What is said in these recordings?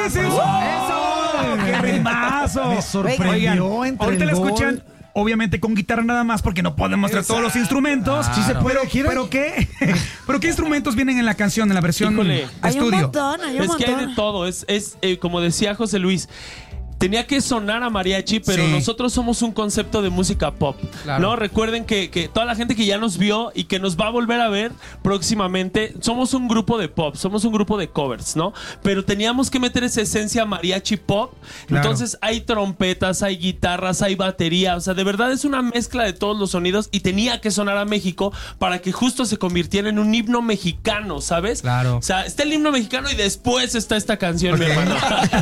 sí. ¡Eso! ¡Qué rimazo! Me sorprendió. Oigan, entre ahorita el la gol. escuchan. Obviamente con guitarra nada más porque no podemos mostrar todos los instrumentos. Sí se puede. ¿Pero qué? ¿Pero qué instrumentos vienen en la canción, en la versión Híjole. Hay un estudio? montón, hay un Es que hay montón. de todo. Como decía José Luis, tenía que sonar a mariachi, pero Sí. nosotros somos un concepto de música pop. Claro. ¿No? Recuerden que toda la gente que ya nos vio y que nos va a volver a ver próximamente, somos un grupo de pop, somos un grupo de covers, ¿no? Pero teníamos que meter esa esencia mariachi pop. Claro. Entonces hay trompetas, hay guitarras, hay batería. O sea, de verdad es una mezcla de todos los sonidos y tenía que sonar a México para que justo se convirtiera en un himno mexicano, ¿sabes? Claro. O sea, está el himno mexicano y después está esta canción, mi hermano.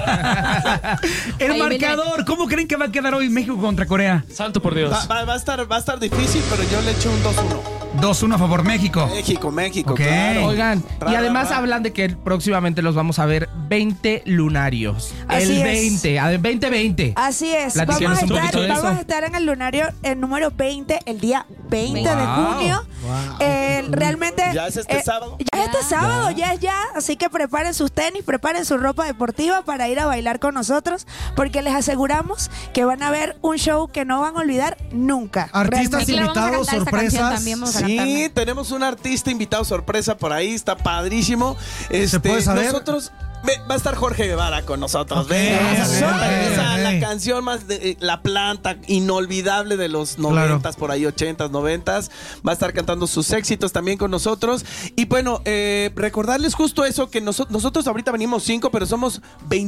El Ahí marcador, ¿cómo creen que va a quedar hoy México contra Corea? Santo por Dios. Va a estar difícil, pero yo le echo un 2-1. 2-1 a favor México. México, Ok. claro. Oigan, y además Ra. hablan de que próximamente los vamos a ver 20 lunarios. Así el es. 20, 2020. Así es, Platíquenos un poquito de eso. vamos a estar en el lunario el número 20, el día 20 de Wow. junio. Realmente ¿Ya es este sábado? Ya es este sábado, ya es ya, así que preparen sus tenis, preparen su ropa deportiva para ir a bailar con nosotros, porque les aseguramos que van a ver un show que no van a olvidar nunca. Artistas Aquí le vamos a invitados, cantar esta canción sorpresas. también, vamos a Sí, cantarla. tenemos un artista invitado sorpresa por ahí, está padrísimo. ¿Se puede saber? Nosotros va a estar Jorge Guevara con nosotros. Ok, Venga, ok, esa, ok. la canción más de La Planta, inolvidable de los 90s, por ahí 80s, 90s. Va a estar cantando sus éxitos también con nosotros. Y bueno, recordarles justo eso, que nosotros ahorita venimos 5, pero somos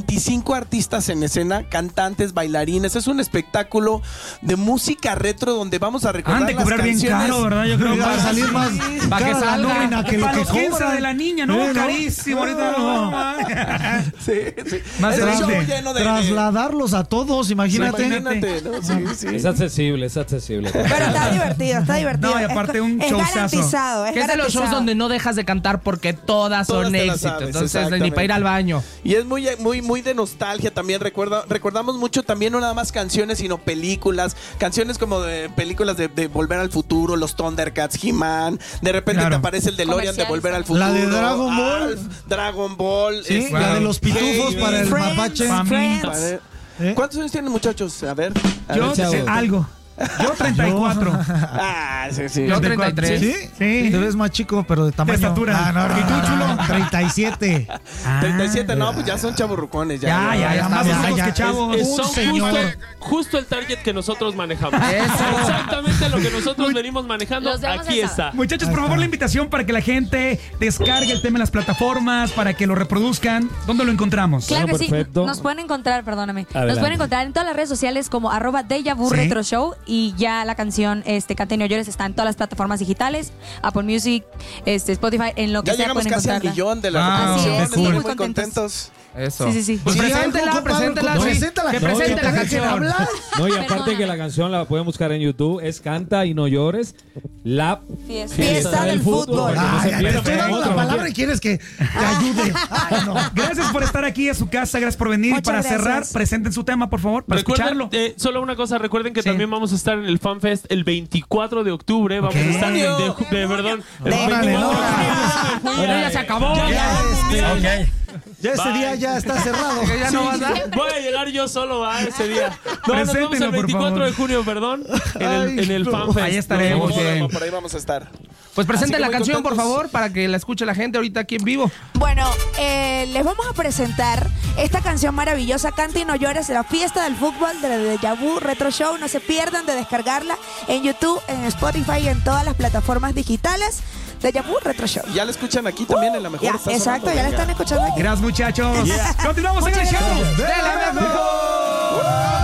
25 artistas en escena, cantantes, bailarines. Es un espectáculo de música retro donde vamos a recordar Han de las cobrar bien canciones. caro, ¿verdad? Yo creo que Va a salir más Para que cara la salga. nómina que lo para que los 15 cobran. de la niña, ¿no? Carísimo. Ahorita no. Sí, sí. Más Es un grande. show lleno de Trasladarlos a todos, imagínate. Imagínate, ¿no? Sí, sí. Es accesible, es accesible. Pero está divertido, está divertido. No, y aparte un es showzazo. garantizado, es Que es de los shows garantizado. donde no dejas de cantar porque todas Todas son te las éxito. sabes, Entonces, ni exactamente. para ir al baño. Y es muy de nostalgia también. Recordamos mucho también no nada más canciones, sino películas. Canciones como de películas de Volver al Futuro, los Thundercats, He-Man. De repente Claro. te aparece el DeLorean de Comerciales. Volver al Futuro. La de Dragon Ball. Alf, Dragon Ball. Sí, este, la de los pitufos Heidi. para el Friends, mapache. Friends. ¿Cuántos años tienen, muchachos? A ver. Yo algo. Yo 34. Ah, sí, sí. Yo 33. ¿Sí? Sí. Te ves más chico, pero de tamaño. De estatura. Ah, no, ¿Y tú, chulo? 37. 37, no, pues ya son chavorrucones. Ya, más ya, viejos ya. que chavos. Un Son señor. justo el target que nosotros manejamos. Eso. Exactamente lo que nosotros venimos manejando. Los debemos Aquí de está. Muchachos, por favor, la invitación para que la gente descargue el tema en las plataformas, para que lo reproduzcan. ¿Dónde lo encontramos? Claro Bueno, que sí. perfecto. Nos pueden encontrar, perdóname. Adelante. Nos pueden encontrar en todas las redes sociales como @Deja Vu Sí. Retro Show, y ya la canción Canta y no llores está en todas las plataformas digitales, Apple Music, Spotify, en lo que Ya sea llegamos pueden casi al encontrarla. millón de las Ah, Así reproducciones. es, Estamos muy muy contentos. contentos. Eso. Sí, sí, sí. Pues Sí, preséntela, algo, compadre, preséntela. sí. preséntala. Que No, presente ¿qué la tal canción. que habla? No, y aparte Perdóname. que la canción la pueden buscar en YouTube, es Canta y no llores, la Fiesta del fútbol. para que no se Ay, te pierda estoy dando otro, la palabra ¿no? y quieres que te ayude. Ay, no. Gracias por estar aquí a su casa, gracias por venir. Y Muchas para gracias. cerrar, presenten su tema, por favor, para escucharlo. Recuerden, solo una cosa, recuerden que Sí. también vamos a estar en el FanFest el 24 de octubre. Vamos a estar en Perdón. el Órale, 24 no. de junio. Ya se acabó. Ya ese día ya está cerrado. Que ya no vas a. Voy a llegar yo solo a ese día. No, nos vemos Preséntenlo, el por 24 favor. de junio, perdón, Ay, en el no. FanFest. Ahí estaremos. Nos vemos. Bien. Por ahí vamos a estar. Pues presente Así que la muy canción, por contentos. favor, para que la escuche la gente ahorita aquí en vivo. Bueno, les vamos a presentar esta canción maravillosa, Canta y no llores, la fiesta del fútbol de Deja Vu Retro Show. No se pierdan de descargarla en YouTube, en Spotify y en todas las plataformas digitales. Deja Vu Retro Show. Ya la escuchan aquí también en la mejor. Ya, está exacto, sonando, ya la venga. están escuchando aquí. Gracias, muchachos. Continuamos en el show. ¡De la mejor!